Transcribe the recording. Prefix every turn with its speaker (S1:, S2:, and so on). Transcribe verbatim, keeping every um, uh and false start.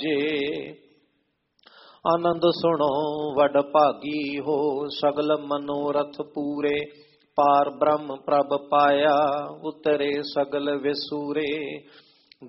S1: ਜੇ ਆਨੰਦ ਸੁਣੋ ਵਡ ਭਾਗੀ ਹੋ, ਸਗਲ ਮਨੋਰਥ ਪੂਰੇ। ਪਾਰ ਬ੍ਰਹਮ ਪ੍ਰਭ ਪਾਇਆ, ਉਤਰੇ ਸਗਲ ਵਿਸੂਰੇ।